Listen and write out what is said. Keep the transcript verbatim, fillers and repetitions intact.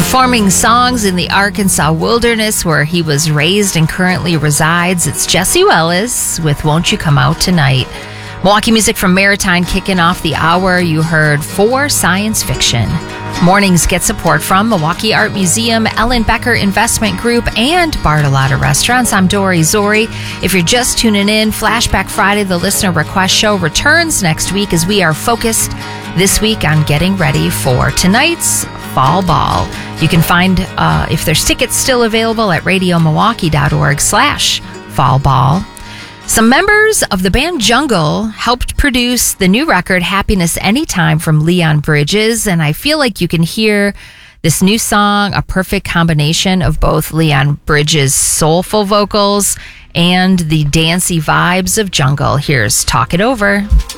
Performing songs in the Arkansas wilderness where he was raised and currently resides, it's Jesse Wellis with Won't You Come Out Tonight. Milwaukee music from Maritime kicking off the hour. You heard For Science Fiction. Mornings get support from Milwaukee Art Museum, Ellen Becker Investment Group, and Bartolotta Restaurants. I'm Dory Zori. If you're just tuning in, Flashback Friday, the listener request show, returns next week as we are focused this week on getting ready for tonight's Fall Ball. You can find, uh, if there's tickets still available, at radiomilwaukee.org slash fall ball. Some members of the band Jungle helped produce the new record, Happiness Anytime, from Leon Bridges, and I feel like you can hear this new song, a perfect combination of both Leon Bridges' soulful vocals and the dancey vibes of Jungle. Here's Talk It Over.